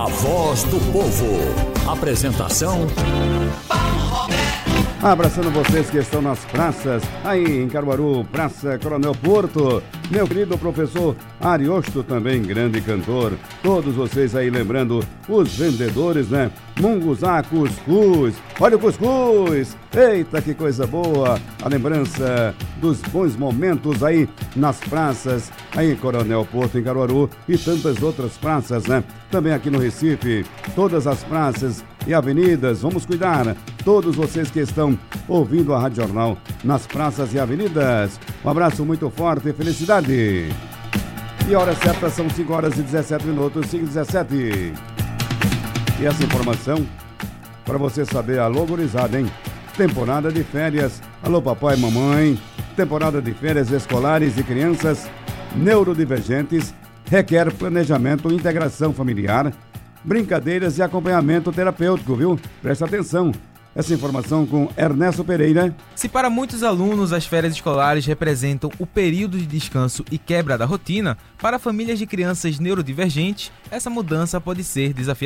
A voz do povo. Apresentação abraçando vocês que estão nas praças, aí em Caruaru, Praça Coronel Porto, meu querido professor Ariosto, também grande cantor, todos vocês aí lembrando os vendedores, né? Munguzá, cuscuz, olha o cuscuz, eita que coisa boa, a lembrança dos bons momentos aí nas praças, aí em Coronel Porto, em Caruaru e tantas outras praças, né? Também aqui no Recife, todas as praças e avenidas, vamos cuidar, todos vocês que estão ouvindo a Rádio Jornal nas praças e avenidas, um abraço muito forte e felicidade. E a hora certa são 5 horas e 17 minutos, 5h17. E essa informação para você saber, alô gurizada, hein? Temporada de férias, alô papai e mamãe, temporada de férias escolares e crianças neurodivergentes requer planejamento e integração familiar, brincadeiras e acompanhamento terapêutico, viu? Presta atenção. Essa informação com Ernesto Pereira. Se para muitos alunos as férias escolares representam o período de descanso e quebra da rotina, para famílias de crianças neurodivergentes, essa mudança pode ser desafiadora.